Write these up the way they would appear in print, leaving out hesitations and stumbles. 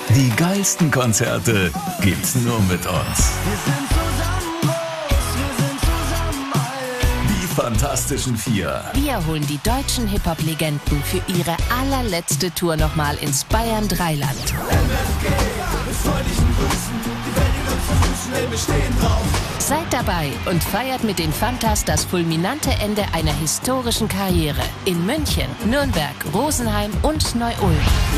Die geilsten Konzerte gibt's nur mit uns. Die Fantastischen Vier. Wir holen die deutschen Hip-Hop-Legenden für ihre allerletzte Tour nochmal ins Bayern 3-Land. Seid dabei und feiert mit den Fantas das fulminante Ende einer historischen Karriere in München, Nürnberg, Rosenheim und Neu-Ulm.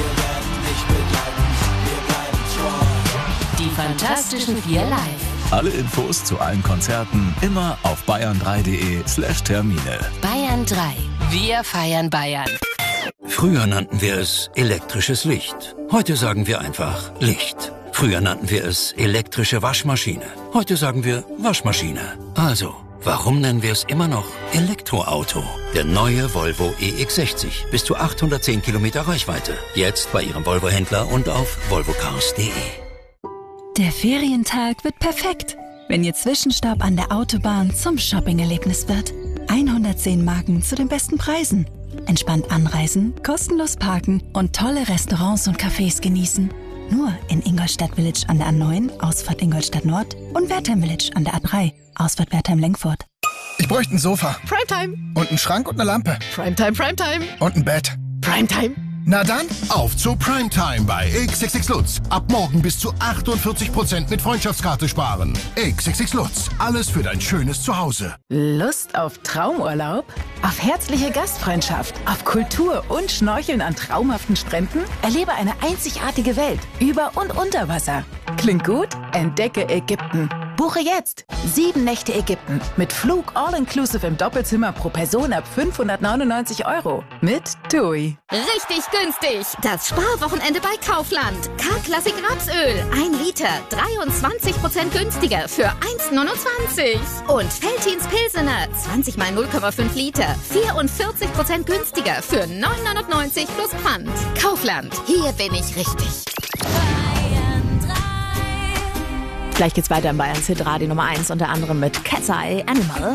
Die Fantastischen Vier live. Alle Infos zu allen Konzerten immer auf bayern3.de/Termine. Bayern 3. Wir feiern Bayern. Früher nannten wir es elektrisches Licht. Heute sagen wir einfach Licht. Früher nannten wir es elektrische Waschmaschine. Heute sagen wir Waschmaschine. Also, warum nennen wir es immer noch Elektroauto? Der neue Volvo EX60. Bis zu 810 Kilometer Reichweite. Jetzt bei Ihrem Volvo-Händler und auf volvocars.de. Der Ferientag wird perfekt, wenn Ihr Zwischenstopp an der Autobahn zum Shopping-Erlebnis wird. 110 Marken zu den besten Preisen. Entspannt anreisen, kostenlos parken und tolle Restaurants und Cafés genießen. Nur in Ingolstadt Village an der A9, Ausfahrt Ingolstadt Nord und Wertheim Village an der A3, Ausfahrt Wertheim-Lengfurt. Ich bräuchte ein Sofa. Primetime. Und einen Schrank und eine Lampe. Primetime, Primetime. Und ein Bett. Primetime. Na dann, auf zu Primetime bei XXX Lutz. Ab morgen bis zu 48% mit Freundschaftskarte sparen. XXX Lutz, alles für dein schönes Zuhause. Lust auf Traumurlaub? Auf herzliche Gastfreundschaft? Auf Kultur und Schnorcheln an traumhaften Stränden? Erlebe eine einzigartige Welt über und unter Wasser. Klingt gut? Entdecke Ägypten. Buche jetzt 7 Nächte Ägypten mit Flug all-inclusive im Doppelzimmer pro Person ab 599 € mit TUI. Richtig günstig! Das Sparwochenende bei Kaufland. K-Klassik Rapsöl. 1 Liter. 23% günstiger für 1,29. Und Veltins Pilsener. 20 mal 0,5 Liter. 44% günstiger für 9,99 plus Pfand. Kaufland. Hier bin ich richtig. Gleich geht's weiter im Bayerns Hit Radio Nummer 1, unter anderem mit Cat's Eye Animal.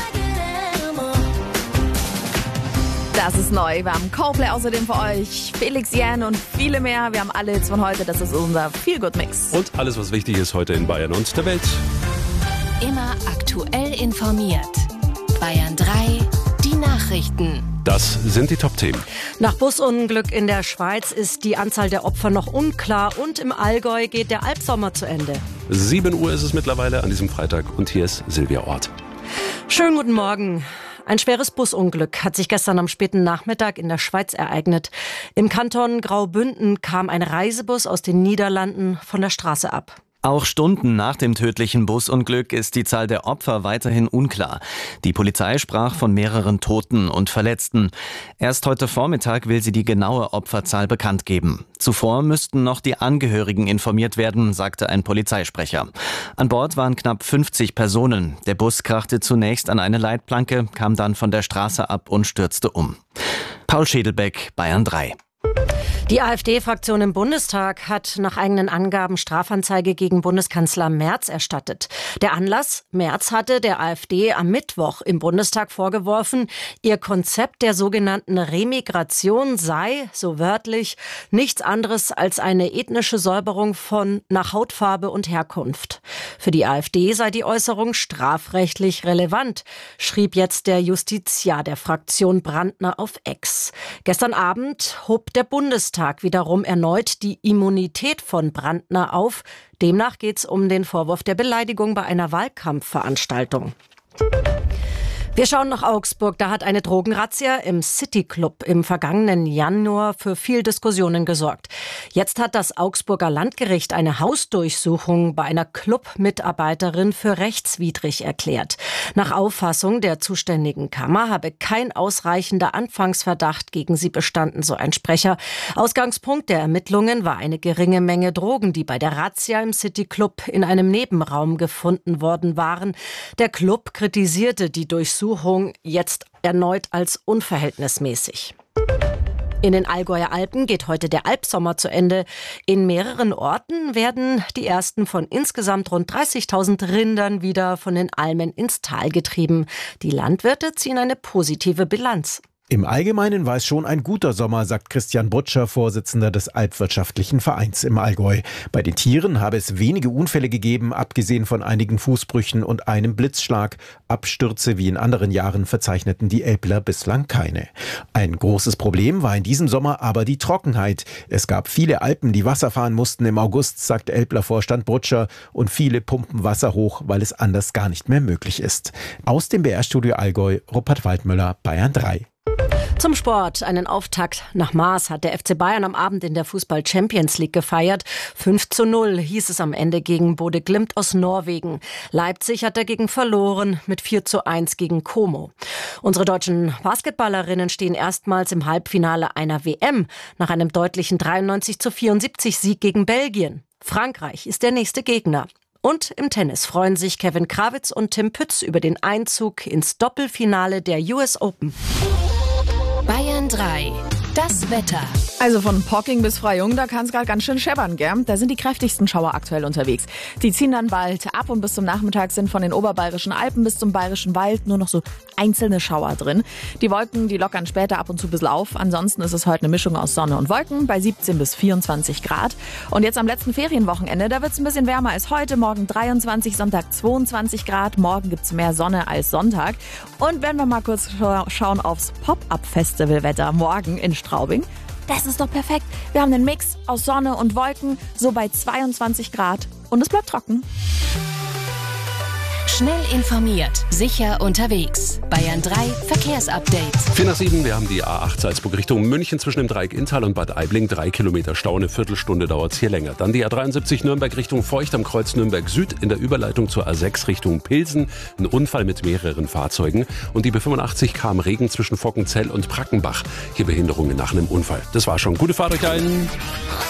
Das ist neu. Wir haben Coldplay außerdem für euch, Felix Jähn und viele mehr. Wir haben alle Hits von heute. Das ist unser Feel-Good-Mix. Und alles, was wichtig ist heute in Bayern und der Welt. Immer aktuell informiert. Bayern 3, die Nachrichten. Das sind die Top-Themen. Nach Busunglück in der Schweiz ist die Anzahl der Opfer noch unklar und im Allgäu geht der Albsommer zu Ende. 7 Uhr ist es mittlerweile an diesem Freitag und hier ist Silvia Ort. Schönen guten Morgen. Ein schweres Busunglück hat sich gestern am späten Nachmittag in der Schweiz ereignet. Im Kanton Graubünden kam ein Reisebus aus den Niederlanden von der Straße ab. Auch Stunden nach dem tödlichen Busunglück ist die Zahl der Opfer weiterhin unklar. Die Polizei sprach von mehreren Toten und Verletzten. Erst heute Vormittag will sie die genaue Opferzahl bekannt geben. Zuvor müssten noch die Angehörigen informiert werden, sagte ein Polizeisprecher. An Bord waren knapp 50 Personen. Der Bus krachte zunächst an eine Leitplanke, kam dann von der Straße ab und stürzte um. Paul Schädelbeck, Bayern 3. Die AfD-Fraktion im Bundestag hat nach eigenen Angaben Strafanzeige gegen Bundeskanzler Merz erstattet. Der Anlass: Merz hatte der AfD am Mittwoch im Bundestag vorgeworfen, ihr Konzept der sogenannten Remigration sei, so wörtlich, nichts anderes als eine ethnische Säuberung nach Hautfarbe und Herkunft. Für die AfD sei die Äußerung strafrechtlich relevant, schrieb jetzt der Justiziar der Fraktion Brandner auf X. Gestern Abend hob der Bundestag wiederum erneut die Immunität von Brandner auf. Demnach geht es um den Vorwurf der Beleidigung bei einer Wahlkampfveranstaltung. Wir schauen nach Augsburg. Da hat eine Drogenrazzia im City Club im vergangenen Januar für viel Diskussionen gesorgt. Jetzt hat das Augsburger Landgericht eine Hausdurchsuchung bei einer Club-Mitarbeiterin für rechtswidrig erklärt. Nach Auffassung der zuständigen Kammer habe kein ausreichender Anfangsverdacht gegen sie bestanden, so ein Sprecher. Ausgangspunkt der Ermittlungen war eine geringe Menge Drogen, die bei der Razzia im City Club in einem Nebenraum gefunden worden waren. Der Club kritisierte die Durchsuchung jetzt erneut als unverhältnismäßig. In den Allgäuer Alpen geht heute der Albsommer zu Ende. In mehreren Orten werden die ersten von insgesamt rund 30.000 Rindern wieder von den Almen ins Tal getrieben. Die Landwirte ziehen eine positive Bilanz. Im Allgemeinen war es schon ein guter Sommer, sagt Christian Butscher, Vorsitzender des Alpwirtschaftlichen Vereins im Allgäu. Bei den Tieren habe es wenige Unfälle gegeben, abgesehen von einigen Fußbrüchen und einem Blitzschlag. Abstürze wie in anderen Jahren verzeichneten die Elbler bislang keine. Ein großes Problem war in diesem Sommer aber die Trockenheit. Es gab viele Alpen, die Wasser fahren mussten im August, sagt Elbler Vorstand Butscher, und viele pumpen Wasser hoch, weil es anders gar nicht mehr möglich ist. Aus dem BR-Studio Allgäu, Rupert Waldmüller, Bayern 3. Zum Sport. Einen Auftakt nach Maß hat der FC Bayern am Abend in der Fußball-Champions League gefeiert. 5:0 hieß es am Ende gegen Bodø Glimt aus Norwegen. Leipzig hat dagegen verloren mit 4:1 gegen Como. Unsere deutschen Basketballerinnen stehen erstmals im Halbfinale einer WM nach einem deutlichen 93:74 Sieg gegen Belgien. Frankreich ist der nächste Gegner. Und im Tennis freuen sich Kevin Krawitz und Tim Pütz über den Einzug ins Doppelfinale der US Open. Bayern 3. Das Wetter. Also von Pocking bis Freyung, da kann es gerade ganz schön scheppern, gell? Da sind die kräftigsten Schauer aktuell unterwegs. Die ziehen dann bald ab und bis zum Nachmittag sind von den oberbayerischen Alpen bis zum bayerischen Wald nur noch so einzelne Schauer drin. Die Wolken, die lockern später ab und zu ein bisschen auf. Ansonsten ist es heute eine Mischung aus Sonne und Wolken bei 17 bis 24 Grad. Und jetzt am letzten Ferienwochenende, da wird es ein bisschen wärmer als heute. Morgen 23, Sonntag 22 Grad. Morgen gibt es mehr Sonne als Sonntag. Und wenn wir mal kurz schauen aufs Pop-Up-Festival-Wetter morgen in Straubing. Das ist doch perfekt. Wir haben einen Mix aus Sonne und Wolken, so bei 22 Grad. Und es bleibt trocken. Schnell informiert, sicher unterwegs. Bayern 3 Verkehrsupdate. 4:07, wir haben die A8 Salzburg Richtung München zwischen dem Dreieck Inntal und Bad Aibling. 3 Kilometer Stau, eine Viertelstunde dauert es hier länger. Dann die A73 Nürnberg Richtung Feucht am Kreuz Nürnberg Süd in der Überleitung zur A6 Richtung Pilsen. Ein Unfall mit mehreren Fahrzeugen. Und die B85 kam Regen zwischen Fockenzell und Brackenbach. Hier Behinderungen nach einem Unfall. Das war schon. Gute Fahrt euch allen.